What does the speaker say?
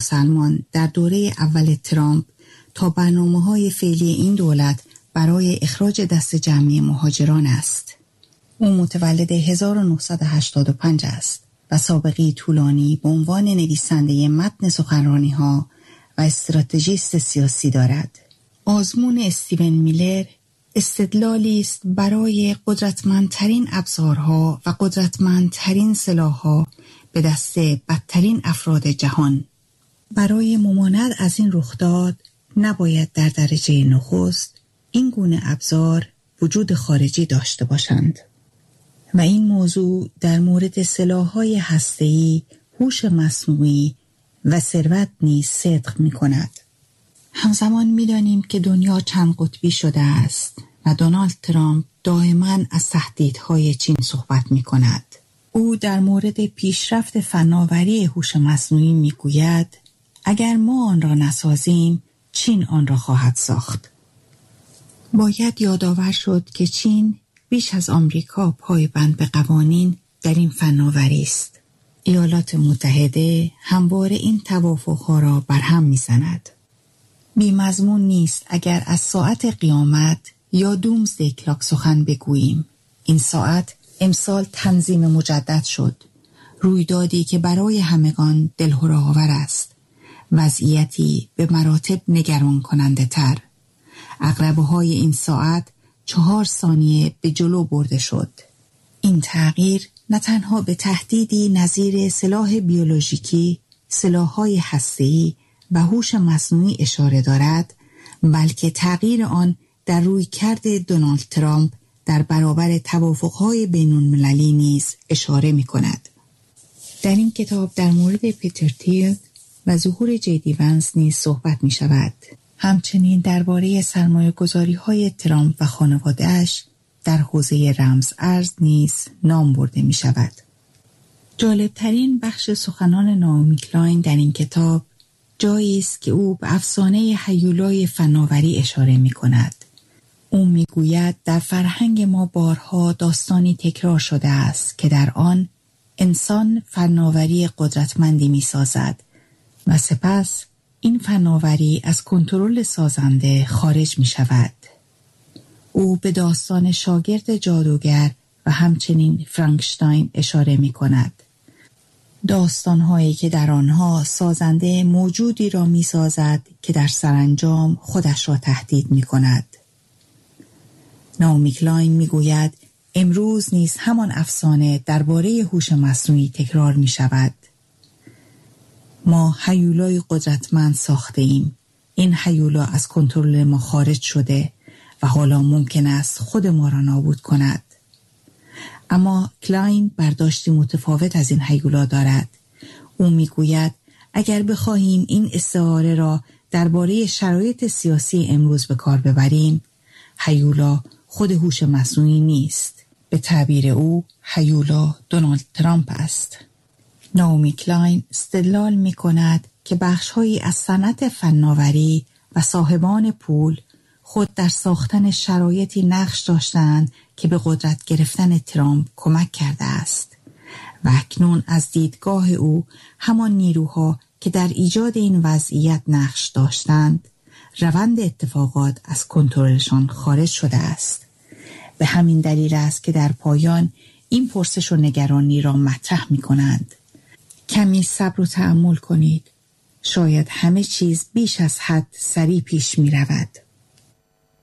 سلمان در دوره اول ترامپ تا برنامه‌های فعلی این دولت برای اخراج دست جمعی مهاجران است. او متولد 1985 است و سابقه طولانی به عنوان نویسنده متن سخنرانی‌ها و استراتژیست سیاسی دارد. آزمون استیون میلر استدلالی است برای قدرتمندترین ابزارها و قدرتمندترین سلاح‌ها به دست بدترین افراد جهان. برای ممانعت از این رخداد نباید در درجه نخست این گونه ابزار وجود خارجی داشته باشند و این موضوع در مورد سلاح‌های هسته‌ای، هوش مصنوعی و ثروت نیز صدق می‌کند. همزمان می‌دانیم که دنیا چند قطبی شده است و دونالد ترامپ دائما از تهدیدهای چین صحبت می‌کند. او در مورد پیشرفت فناوری هوش مصنوعی می‌گوید اگر ما آن را نسازیم چین آن را خواهد ساخت. باید یادآور شد که چین بیش از آمریکا پایبند به قوانین در این فناوری است. ایالات متحده همواره این توافق‌ها را برهم می‌زند. بی‌مضمون نیست اگر از ساعت قیامت یا دومزدی کلاک سخن بگوییم. این ساعت امسال تنظیم مجدد شد. رویدادی که برای همگان دلهره‌آور است. وضعیتی به مراتب نگران کننده تر. عقربه‌های این ساعت 4 ثانیه به جلو برده شد. این تغییر نه تنها به تهدیدی نظیر سلاح بیولوژیکی، سلاح‌های هسته‌ای و هوش مصنوعی اشاره دارد، بلکه تغییر آن در رویکرد دونالد ترامپ در برابر توافق‌های بین‌المللی نیز اشاره می‌کند. در این کتاب در مورد پیتر تیل و ظهور جی دی ونس نیز صحبت می‌شود. همچنین درباره سرمایه‌گذاری‌های ترامپ و خانواده‌اش در حوزه رمز ارز نیز نام برده می‌شود. جالب‌ترین بخش سخنان نائومی کلاین در این کتاب جایی است که او به افسانه هیولای فناوری اشاره می‌کند. او می‌گوید در فرهنگ ما بارها داستانی تکرار شده است که در آن انسان فناوری قدرتمندی می‌سازد و سپس این فناوری از کنترل سازنده خارج می‌شود. او به داستان شاگرد جادوگر و همچنین فرانکشتاین اشاره می‌کند. داستان‌هایی که در آنها سازنده موجودی را می‌سازد که در سرانجام خودش را تهدید می‌کند. نائومی کلاین می‌گوید امروز نیز همان افسانه درباره هوش مصنوعی تکرار می‌شود. ما هیولای قدرتمند ساخته ایم. این هیولا از کنترل ما خارج شده و حالا ممکن است خود ما را نابود کند. اما کلاین برداشتی متفاوت از این هیولا دارد. او میگوید اگر بخواهیم این استعاره را درباره شرایط سیاسی امروز به کار ببریم، هیولا خود هوش مصنوعی نیست. به تعبیر او هیولا دونالد ترامپ است. نائومی کلاین استدلال می کند که بخش‌هایی از صنعت فناوری و صاحبان پول خود در ساختن شرایطی نقش داشتند که به قدرت گرفتن ترامپ کمک کرده است و اکنون از دیدگاه او همان نیروها که در ایجاد این وضعیت نقش داشتند روند اتفاقات از کنترلشان خارج شده است. به همین دلیل است که در پایان این پرسش و نگرانی را مطرح می کنند. کمی صبر و تأمل کنید. شاید همه چیز بیش از حد سریع پیش می رود.